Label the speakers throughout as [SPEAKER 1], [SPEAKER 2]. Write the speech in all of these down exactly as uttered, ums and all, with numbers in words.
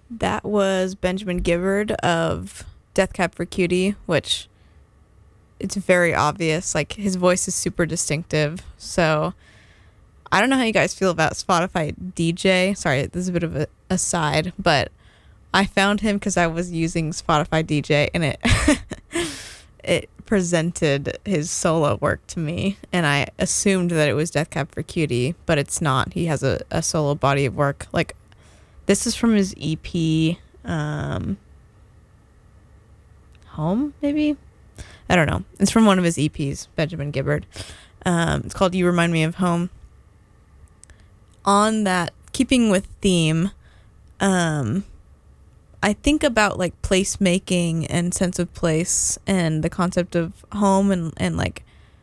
[SPEAKER 1] That was Benjamin Gibbard of Death Cab for Cutie, which it's very obvious. Like, his voice is super distinctive. So I don't know how you guys feel about Spotify D J. Sorry, this is a bit of a aside, but I found him because I was using Spotify D J, and it it presented his solo work to me, and I assumed that it was Death Cab for Cutie, but it's not. He has a, a solo body of work. Like, this is from his E P, um, Home, maybe? I don't know. It's from one of his E Ps, Benjamin Gibbard. Um, it's called You Remind Me of Home. On that, keeping with theme, um, I think about, like, placemaking and sense of place and the concept of home and, and like,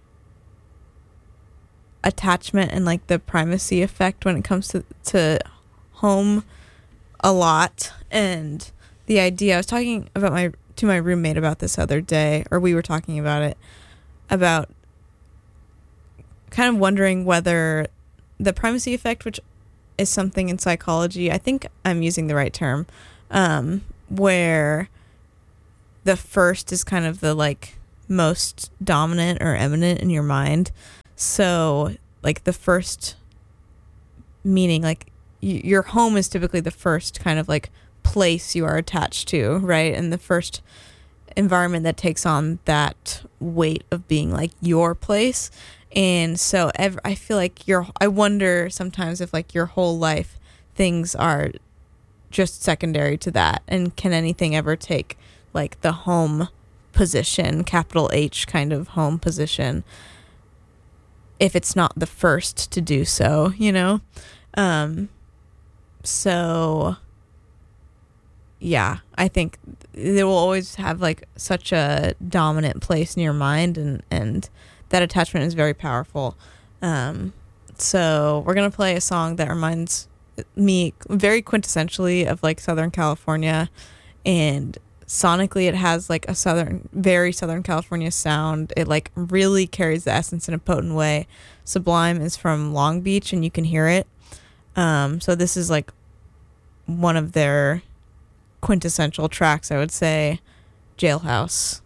[SPEAKER 1] attachment and, like, the primacy effect when it comes to, to home a lot. And the idea, I was talking about my to my roommate about this other day, or we were talking about it, about kind of wondering whether the primacy effect, which is something in psychology, I think I'm using the right term, um, where the first is kind of the, like, most dominant or eminent in your mind. So, like, the first meaning, like, y- your home is typically the first kind of, like, place you are attached to, right? And the first environment that takes on that weight of being, like, your place. And so ev- I feel like your I wonder sometimes if, like, your whole life things are just secondary to that, and can anything ever take, like, the home position, capital H kind of home position, if it's not the first to do so, you know? Um so yeah, I think they will always have, like, such a dominant place in your mind, and, and that attachment is very powerful. Um, so we're going to play a song that reminds me very quintessentially of, like, Southern California, and sonically it has, like, a southern, very Southern California sound. It, like, really carries the essence in a potent way. Sublime is from Long Beach, and you can hear it. Um, so this is, like, one of their quintessential tracks, I would say. Jailhouse.